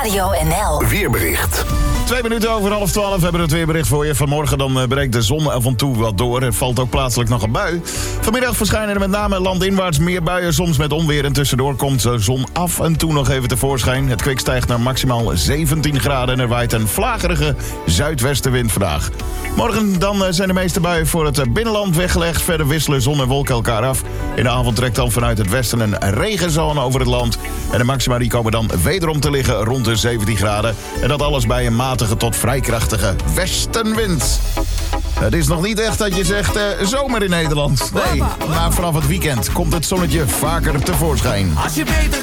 Radio NL. Weerbericht. 2 minuten over 11:30 hebben we het weerbericht voor je. Vanmorgen dan breekt de zon af en toe wat door. Er valt ook plaatselijk nog een bui. Vanmiddag verschijnen er met name landinwaarts meer buien. Soms met onweer en tussendoor komt de zon af en toe nog even tevoorschijn. Het kwik stijgt naar maximaal 17 graden en er waait een vlagerige zuidwestenwind vandaag. Morgen dan zijn de meeste buien voor het binnenland weggelegd. Verder wisselen zon en wolken elkaar af. In de avond trekt dan vanuit het westen een regenzone over het land. En de maxima die komen dan wederom te liggen rond de 17 graden. En dat alles bij een matige tot vrij krachtige westenwind. Het is nog niet echt dat je zegt zomer in Nederland. Nee, maar vanaf het weekend komt het zonnetje vaker tevoorschijn. Als je beter